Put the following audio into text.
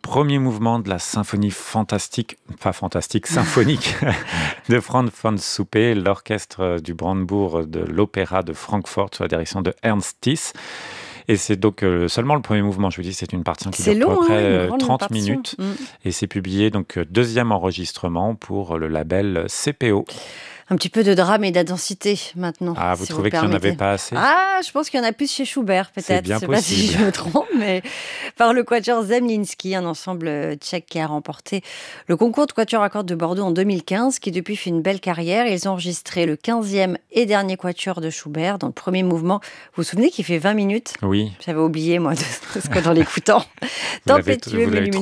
premier mouvement de la symphonie symphonique de Franz von Suppé, l'orchestre du Brandebourg de l'Opéra de Francfort sous la direction de Ernst Thies. Et c'est donc seulement le premier mouvement. Je vous dis, c'est une partition qui dure à peu près 30 minutes. Et c'est publié, donc deuxième enregistrement pour le label CPO. Un petit peu de drame et d'intensité maintenant. Ah, vous trouvez qu'il n'y en avait pas assez ? Ah, je pense qu'il y en a plus chez Schubert, peut-être. C'est bien possible. Je ne sais pas si je me trompe, mais par le Quatuor Zemlinsky, un ensemble tchèque qui a remporté le concours de Quatuor à cordes de Bordeaux en 2015, qui depuis fait une belle carrière. Ils ont enregistré le 15e et dernier Quatuor de Schubert dans le premier mouvement. Vous vous souvenez qu'il fait 20 minutes ? Oui. J'avais oublié, moi, de ce que dans l'écoutant. Tempétueux, mais lumineux.